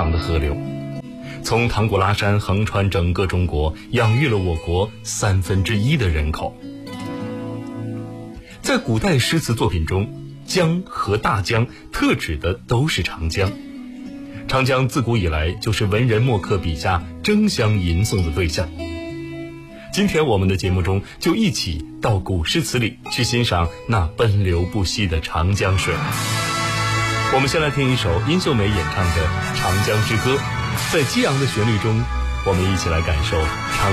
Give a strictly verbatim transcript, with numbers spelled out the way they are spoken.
长的河流，从唐古拉山横穿整个中国，养育了我国三分之一的人口。在古代诗词作品中，江和大江特指的都是长江。长江自古以来就是文人墨客笔下争相吟诵的对象。今天我们的节目中就一起到古诗词里去欣赏那奔流不息的长江水。我们先来听一首殷秀梅演唱的《长江之歌》，在激昂的旋律中，我们一起来感受长